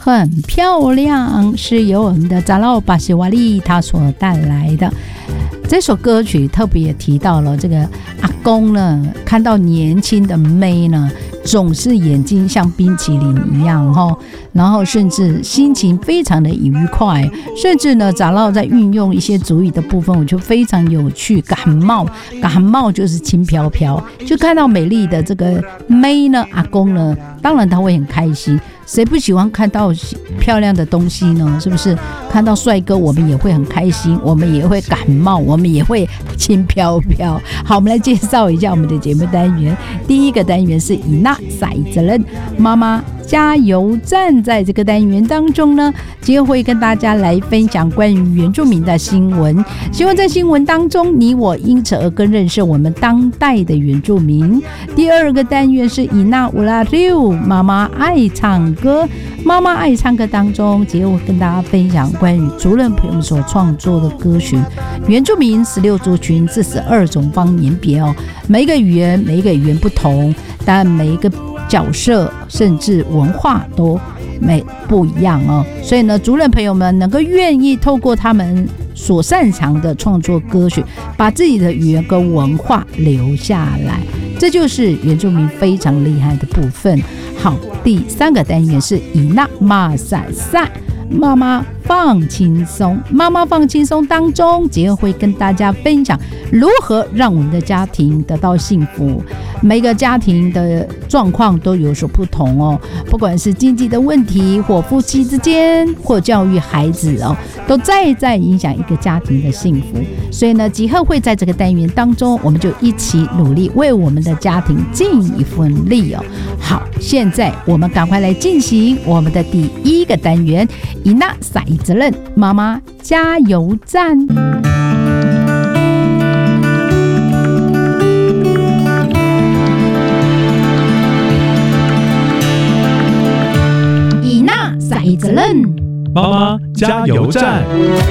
很漂亮，是由我们的扎老巴西瓦利他所带来的。这首歌曲特别提到了这个阿公呢，看到年轻的妹呢，总是眼睛像冰淇淋一样，然后甚至心情非常的愉快，甚至呢扎老在运用一些族语的部分，我就非常有趣。感冒就是轻飘飘，就看到美丽的这个妹呢，阿公呢，当然他会很开心。谁不喜欢看到漂亮的东西呢？是不是？看到帅哥我们也会很开心，我们也会感冒，我们也会轻飘飘。好，我们来介绍一下我们的节目单元。第一个单元是以那赛责任妈妈加油站，在这个单元当中呢，今天会跟大家来分享关于原住民的新闻。希望在新闻当中，你我因此而更认识我们当代的原住民。第二个单元是以那乌拉六妈妈爱唱歌，妈妈爱唱歌当中，今天会跟大家分享关于族人朋友们所创作的歌曲。原住民16族群42种方言别每一个语言不同，但每一个角色甚至文化都不一样所以呢，族人朋友们能够愿意透过他们所擅长的创作歌曲，把自己的语言跟文化留下来，这就是原住民非常厉害的部分。好，第三个单元是以那马赛赛妈妈放轻松，妈妈放轻松当中，今天会跟大家分享如何让我们的家庭得到幸福。每个家庭的状况都有所不同不管是经济的问题，或夫妻之间，或教育孩子都在影响一个家庭的幸福。所以呢，集合会在这个单元当中，我们就一起努力为我们的家庭尽一份力好，现在我们赶快来进行我们的第一个单元，以那赛责任妈妈加油站。以那赛责任妈妈加油站。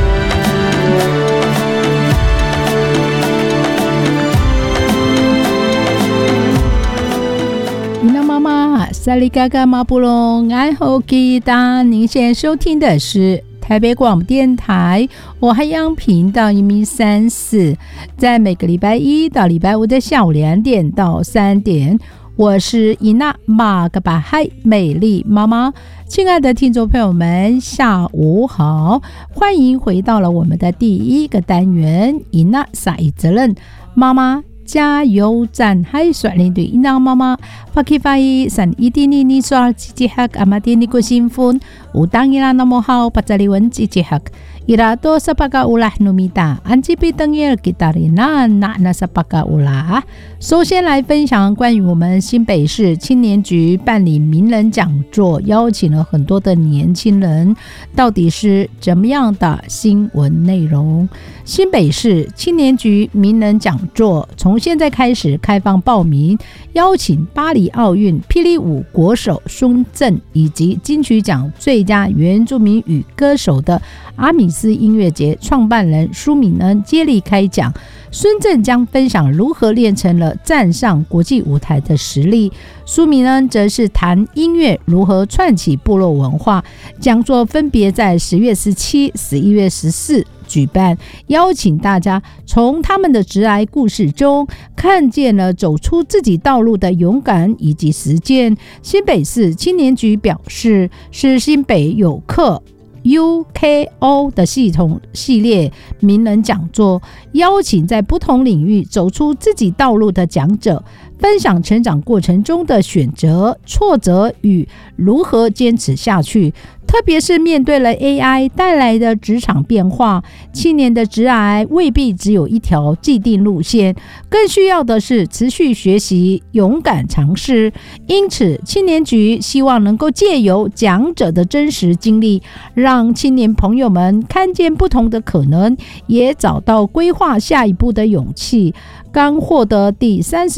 妈妈萨利嘎嘎马布隆爱好吉达，您现在收听的是台北广播电台我海洋频道134，在每个礼拜一到礼拜五的下午2点到3点，我是伊娜马格巴海美丽妈妈。亲爱的听众朋友们，下午好，欢迎回到了我们的第一个单元，伊娜赛责任妈妈加油站。嗨，率领队伊娜妈妈发起发伊san idini ni soal jijihak amadini ko sinfon utang ila namo hao pacaliwan jijihak ira to sapaka ulah numita anjipi tengil gitarina na sapaka ulah。首先来分享关于我们新北市青年局办理名人讲座，邀请了很多的年轻人，到底是怎么样的新闻内容？新北市青年局名人讲座从现在开始开放报名，邀请巴黎奥运霹雳舞国手孙正以及金曲奖最佳原住民语歌手的阿米斯音乐节创办人苏敏恩接力开讲。孙正将分享如何练成了站上国际舞台的实力，苏敏恩则是谈音乐如何串起部落文化。讲座分别在10月17、11月14举办，邀请大家从他们的职涯故事中看见了走出自己道路的勇敢以及实践。新北市青年局表示，是新北有课UKO 的系列名人讲座，邀请在不同领域走出自己道路的讲者，分享成长过程中的选择、挫折与如何坚持下去。特别是面对了 AI 带来的职场变化，青年的职涯未必只有一条既定路线，更需要的是持续学习、勇敢尝试。因此，青年局希望能够借由讲者的真实经历，让青年朋友们看见不同的可能，也找到规划下一步的勇气。刚获得第30